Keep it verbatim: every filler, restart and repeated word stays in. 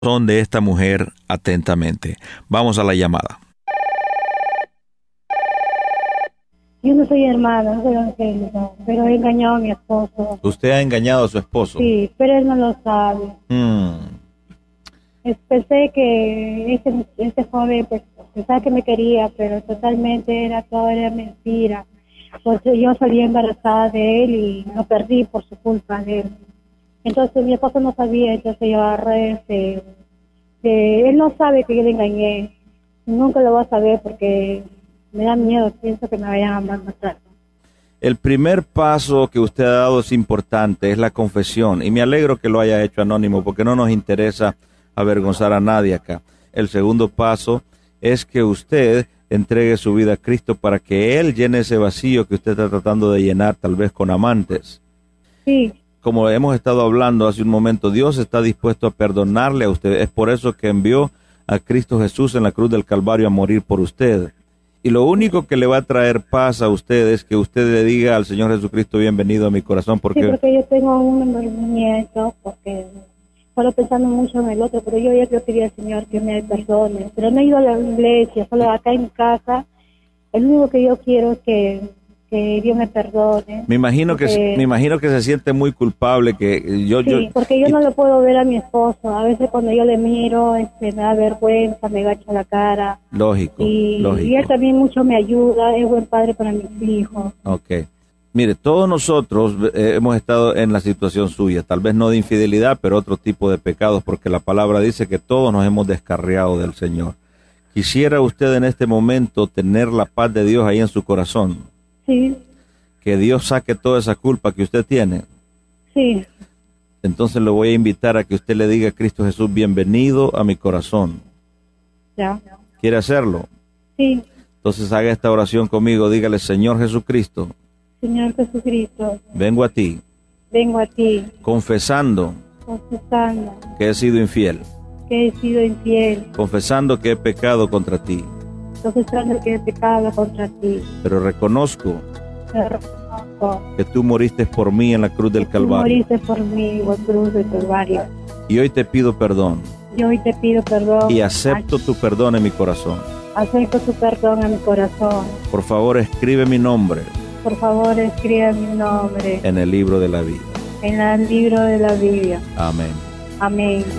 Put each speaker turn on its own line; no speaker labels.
Son de esta mujer atentamente. Vamos a la llamada.
Yo no soy hermana, no soy evangélica, pero he engañado a mi esposo.
¿Usted ha engañado a su esposo?
Sí, pero él no lo sabe.
Mm.
Es- Pensé que este, este joven pues, pensaba que me quería, pero totalmente era todo era mentira. Porque yo salí embarazada de él y lo perdí por su culpa de él. Entonces mi esposo no sabía, entonces yo agarré, este, que él no sabe que yo le engañé. Nunca lo va a saber porque me da miedo, pienso que me vayan a matar.
El primer paso que usted ha dado es importante, es la confesión. Y me alegro que lo haya hecho anónimo, porque no nos interesa avergonzar a nadie acá. El segundo paso es que usted entregue su vida a Cristo para que Él llene ese vacío que usted está tratando de llenar, tal vez con amantes.
Sí,
Como hemos estado hablando hace un momento, Dios está dispuesto a perdonarle a usted. Es por eso que envió a Cristo Jesús en la cruz del Calvario a morir por usted. Y lo único que le va a traer paz a usted es que usted le diga al Señor Jesucristo, bienvenido a mi corazón, porque...
sí, porque yo tengo un envolvimiento, porque solo pensando mucho en el otro, pero yo ya quiero pedir al Señor que me perdone. Pero no he ido a la iglesia, solo acá en mi casa. El único que yo quiero es que, que Dios me perdone.
Me imagino que
porque,
me imagino que se siente muy culpable, que yo...
sí,
yo
porque yo no lo puedo ver a mi esposo. A veces cuando yo le miro, este, me da vergüenza, me gacha la cara.
Lógico,
Y,
lógico.
y él también mucho me ayuda, es buen padre para mis hijos.
Ok. Mire, todos nosotros eh, hemos estado en la situación suya, tal vez no de infidelidad, pero otro tipo de pecados, porque la palabra dice que todos nos hemos descarriado del Señor. ¿Quisiera usted en este momento tener la paz de Dios ahí en su corazón?
Sí,
Que Dios saque toda esa culpa que usted tiene.
sí,
Entonces le voy a invitar a que usted le diga a Cristo Jesús, bienvenido a mi corazón.
ya.
¿Quiere hacerlo?
Sí,
Entonces haga esta oración conmigo, dígale, Señor Jesucristo,
Señor Jesucristo,
vengo a ti,
vengo a ti,
confesando
confesando
que he sido infiel,
que he sido infiel,
confesando que he pecado contra ti,
confesando que he pecado contra ti.
pero reconozco
Te reconozco
que tú moriste por mí en la cruz del
que tú
Calvario.
moriste por mí, por cruz del Calvario.
Y hoy te pido perdón
Yo hoy te pido perdón.
y acepto tu perdón en mi corazón.
Acepto tu perdón a mi corazón.
Por favor, escribe mi nombre
Por favor, escribe mi nombre
en el libro de la vida.
en el libro de la Biblia.
Amén.
Amén.